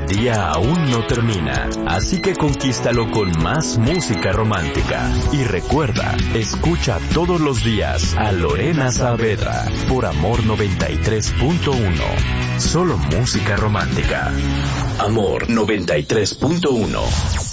día aún no termina, así que conquístalo con más música romántica. Y recuerda, escucha todos los días a Lorena Saavedra por Amor 93.1. Solo música romántica. Amor 93.1.